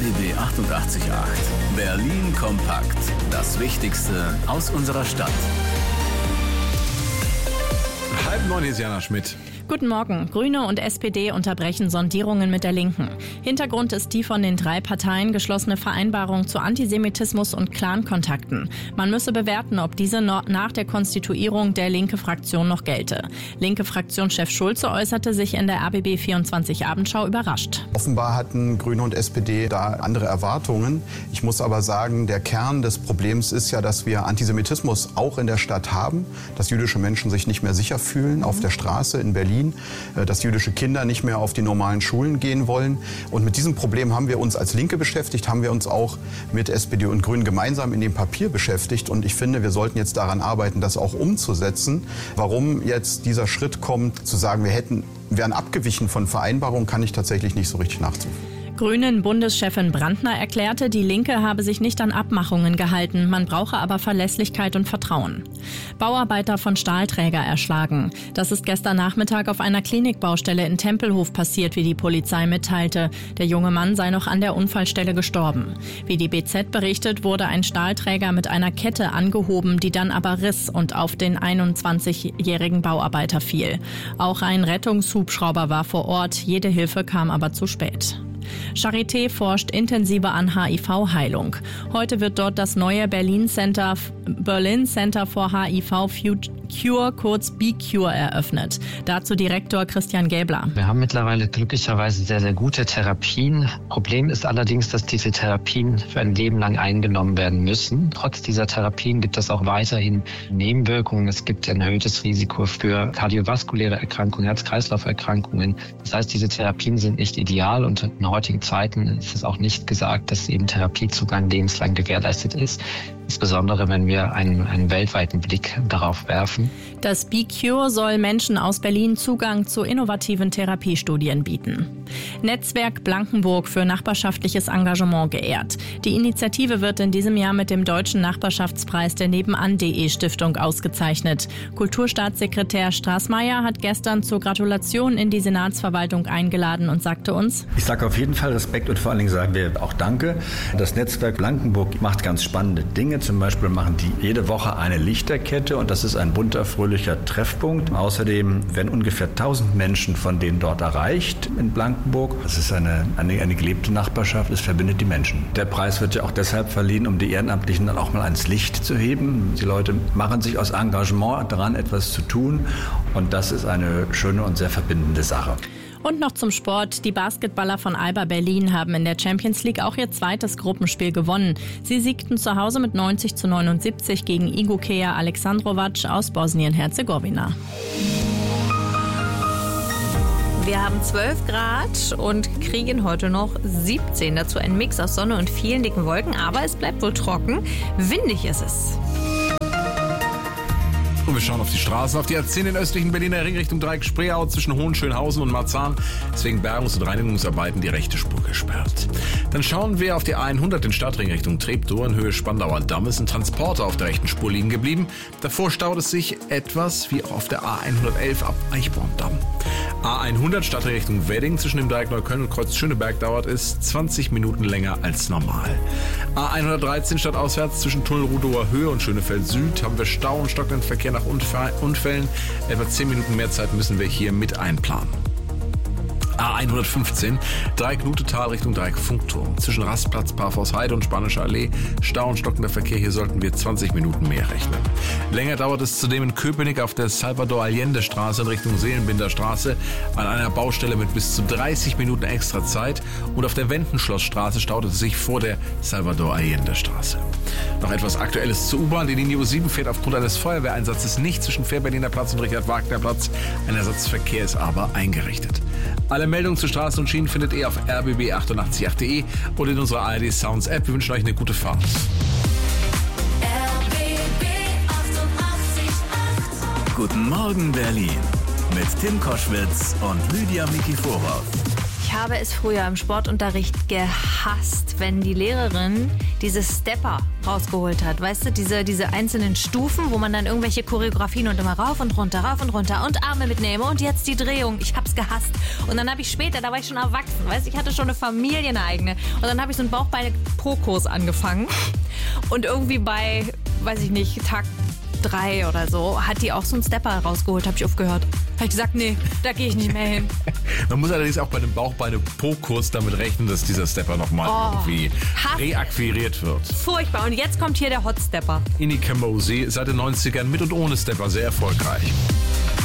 RBB 88.8. Berlin kompakt. Das Wichtigste aus unserer Stadt. 8:30, hier ist Jana Schmidt. Guten Morgen. Grüne und SPD unterbrechen Sondierungen mit der Linken. Hintergrund ist die von den 3 Parteien geschlossene Vereinbarung zu Antisemitismus und Clan-Kontakten. Man müsse bewerten, ob diese nach der Konstituierung der Linke-Fraktion noch gelte. Linke-Fraktionschef Schulze äußerte sich in der RBB 24 Abendschau überrascht. Offenbar hatten Grüne und SPD da andere Erwartungen. Ich muss aber sagen, der Kern des Problems ist ja, dass wir Antisemitismus auch in der Stadt haben, dass jüdische Menschen sich nicht mehr sicher fühlen auf der Straße in Berlin, dass jüdische Kinder nicht mehr auf die normalen Schulen gehen wollen. Und mit diesem Problem haben wir uns als Linke beschäftigt, haben wir uns auch mit SPD und Grünen gemeinsam in dem Papier beschäftigt. Und ich finde, wir sollten jetzt daran arbeiten, das auch umzusetzen. Warum jetzt dieser Schritt kommt, zu sagen, wir wären abgewichen von Vereinbarungen, kann ich tatsächlich nicht so richtig nachvollziehen. Grünen-Bundeschefin Brandner erklärte, die Linke habe sich nicht an Abmachungen gehalten, man brauche aber Verlässlichkeit und Vertrauen. Bauarbeiter von Stahlträger erschlagen. Das ist gestern Nachmittag auf einer Klinikbaustelle in Tempelhof passiert, wie die Polizei mitteilte. Der junge Mann sei noch an der Unfallstelle gestorben. Wie die BZ berichtet, wurde ein Stahlträger mit einer Kette angehoben, die dann aber riss und auf den 21-jährigen Bauarbeiter fiel. Auch ein Rettungshubschrauber war vor Ort, jede Hilfe kam aber zu spät. Charité forscht intensiver an HIV-Heilung. Heute wird dort das neue Berlin Center for HIV Cure, kurz BCure, eröffnet. Dazu Direktor Christian Gäbler. Wir haben mittlerweile glücklicherweise sehr, sehr gute Therapien. Problem ist allerdings, dass diese Therapien für ein Leben lang eingenommen werden müssen. Trotz dieser Therapien gibt es auch weiterhin Nebenwirkungen. Es gibt ein erhöhtes Risiko für kardiovaskuläre Erkrankungen, Herz-Kreislauf-Erkrankungen. Das heißt, diese Therapien sind nicht ideal und in heutigen Zeiten ist es auch nicht gesagt, dass eben Therapiezugang lebenslang gewährleistet ist. Insbesondere, wenn wir einen weltweiten Blick darauf werfen. Das BCure soll Menschen aus Berlin Zugang zu innovativen Therapiestudien bieten. Netzwerk Blankenburg für nachbarschaftliches Engagement geehrt. Die Initiative wird in diesem Jahr mit dem Deutschen Nachbarschaftspreis der Nebenan.de Stiftung ausgezeichnet. Kulturstaatssekretär Straßmeier hat gestern zur Gratulation in die Senatsverwaltung eingeladen und sagte uns: Ich sage auf jeden Fall Respekt und vor allen Dingen sagen wir auch Danke. Das Netzwerk Blankenburg macht ganz spannende Dinge. Zum Beispiel machen die jede Woche eine Lichterkette und das ist ein bunter, fröhlicher Treffpunkt. Außerdem werden ungefähr 1000 Menschen von denen dort erreicht in Blankenburg. Es ist eine gelebte Nachbarschaft, es verbindet die Menschen. Der Preis wird ja auch deshalb verliehen, um die Ehrenamtlichen dann auch mal ans Licht zu heben. Die Leute machen sich aus Engagement daran, etwas zu tun und das ist eine schöne und sehr verbindende Sache. Und noch zum Sport. Die Basketballer von Alba Berlin haben in der Champions League auch ihr zweites Gruppenspiel gewonnen. Sie siegten zu Hause mit 90-79 gegen Igokea Aleksandrovac aus Bosnien-Herzegowina. Wir haben 12 Grad und kriegen heute noch 17. Dazu ein Mix aus Sonne und vielen dicken Wolken, aber es bleibt wohl trocken. Windig ist es. Und wir schauen auf die Straßen, auf die A10 in östlichen Berliner Ring Richtung Dreieck-Spreeau zwischen Hohenschönhausen und Marzahn. Deswegen Bergungs- und Reinigungsarbeiten die rechte Spur gesperrt. Dann schauen wir auf die A100 den Stadtring Richtung Treptow in Höhe Spandauer Damm. Ist ein Transporter auf der rechten Spur liegen geblieben. Davor staut es sich etwas wie auch auf der A111 ab Eichborn-Damm. A100 Stadtring Richtung Wedding zwischen dem Dreieck Neukölln und Kreuz Schöneberg dauert es 20 Minuten länger als normal. A113 stadtauswärts zwischen Tunnelrudower Höhe und Schönefeld Süd haben wir Stau und stockenden Verkehr nach Unfällen. Etwa 10 Minuten mehr Zeit müssen wir hier mit einplanen. A115, Dreieck Lutetal Richtung Dreieck Funkturm. Zwischen Rastplatz, Parforceheide und Spanische Allee, Stau und stockender Verkehr, hier sollten wir 20 Minuten mehr rechnen. Länger dauert es zudem in Köpenick auf der Salvador Allende Straße in Richtung Seelenbinder Straße an einer Baustelle mit bis zu 30 Minuten extra Zeit und auf der Wendenschlossstraße staut es sich vor der Salvador Allende Straße. Noch etwas Aktuelles zur U-Bahn. Die Linie U7 fährt aufgrund eines Feuerwehreinsatzes nicht zwischen Fährberliner Platz und Richard-Wagner-Platz. Ein Ersatzverkehr ist aber eingerichtet. Alle Meldungen zu Straßen und Schienen findet ihr auf rbb888.de und in unserer ARD Sounds App. Wir wünschen euch eine gute Fahrt. RBB 88.8. Guten Morgen Berlin mit Tim Koschwitz und Lydia Mikiforov. Ich habe es früher im Sportunterricht gehasst, wenn die Lehrerin diese Stepper rausgeholt hat. Weißt du, diese einzelnen Stufen, wo man dann irgendwelche Choreografien und immer rauf und runter und Arme mitnehme und jetzt die Drehung. Ich hab's gehasst. Und dann habe ich später, da war ich schon erwachsen, weißt du, ich hatte schon eine Familie, eine eigene. Und dann habe ich so einen Bauchbeine-Po-Kurs angefangen. Und irgendwie bei, weiß ich nicht, Tag 3 oder so, hat die auch so einen Stepper rausgeholt, habe ich aufgehört. Habe ich gesagt, nee, da gehe ich nicht mehr hin. Man muss allerdings auch bei einem Bauchbeine-Po-Kurs damit rechnen, dass dieser Stepper nochmal irgendwie reakquiriert wird. Furchtbar. Und jetzt kommt hier der Hot Stepper. Inika Mosey, seit den 90ern mit und ohne Stepper sehr erfolgreich.